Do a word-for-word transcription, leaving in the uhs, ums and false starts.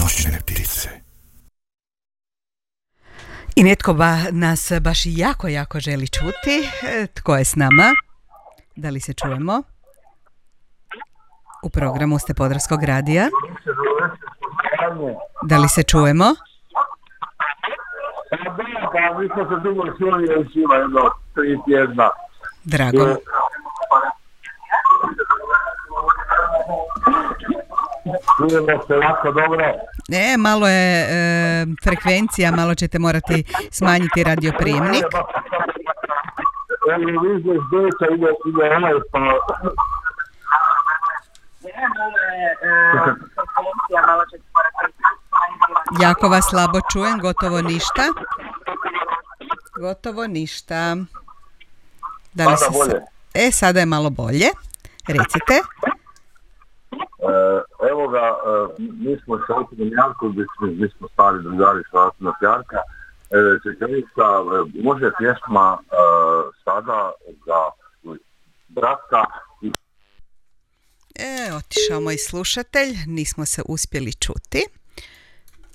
noćne ptice. I netko ba, nas baš jako, jako želi čuti. E, tko je s nama? Da li se čujemo? U programu ste Podravskog radija. Da li se čujemo? Pa mi smo se dugo čuli, još ima jedno tri tjedna. Drago. Čujemo se jako dobro. E, malo je e, frekvencija, malo ćete morati smanjiti radioprijemnik. Evo vidite iz Beća ide, ide onaj pa... Jako vas slabo čujem, gotovo ništa. Gotovo ništa. Da li se bolje? E, sada je malo bolje. Recite. E, evo ga, e, mi smo sa Otinom Jankom, mi smo stari drugari sa Otinom Janka. E, Čekavica, e, može pjesma e, sada za bratka. E, otišao moj slušatelj, nismo se uspjeli čuti.